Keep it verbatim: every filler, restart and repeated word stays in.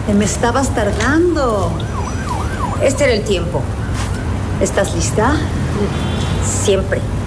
Te me estabas tardando. Este era el tiempo. ¿Estás lista? Siempre.